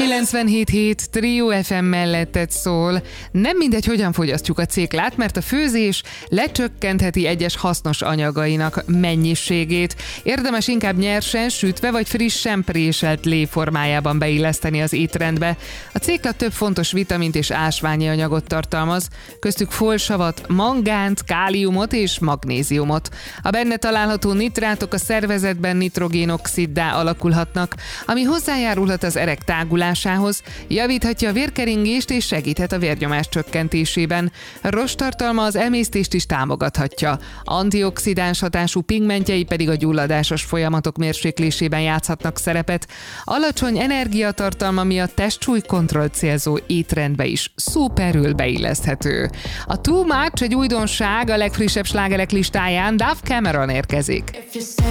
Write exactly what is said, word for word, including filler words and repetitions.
kilencvenhét hét Trio ef em melletted szól. Nem mindegy, hogyan fogyasztjuk a céklát, mert a főzés lecsökkentheti egyes hasznos anyagainak mennyiségét. Érdemes inkább nyersen, sütve vagy frissen préselt lé formájában beilleszteni az étrendbe. A cékla több fontos vitamint és ásványi anyagot tartalmaz, köztük folsavat, mangánt, káliumot és magnéziumot. A benne található nitrátok a szervezetben nitrogénoxiddá alakulhatnak, ami hozzájárulhat az erek tágulásához, javíthatja a vérkeringést és segíthet a vérnyomás csökkentésében. Rosttartalma az emésztést is támogathatja. Antioxidáns hatású pigmentjei pedig a gyulladásos folyamatok mérséklésében játszhatnak szerepet. Alacsony energiatartalma miatt testsúlykontrollt célzó étrendbe is szuperül beilleszthető. A Too Much egy újdonság, a legfrissebb slágerek listáján Dove Cameron érkezik.